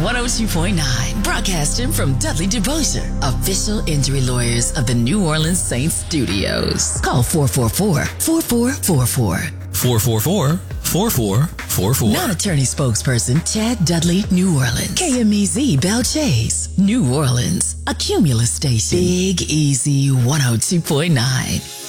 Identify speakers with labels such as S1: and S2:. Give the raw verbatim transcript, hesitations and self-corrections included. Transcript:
S1: one oh two point nine, broadcasting from Dudley DeBosier, official injury lawyers of the New Orleans Saints studios. Call four four four, four four four four.
S2: four four four, four four four four.
S1: Non-attorney spokesperson Chad Dudley, New Orleans. K M E Z Bell Chase, New Orleans. A Cumulus station. Big Easy one oh two point nine.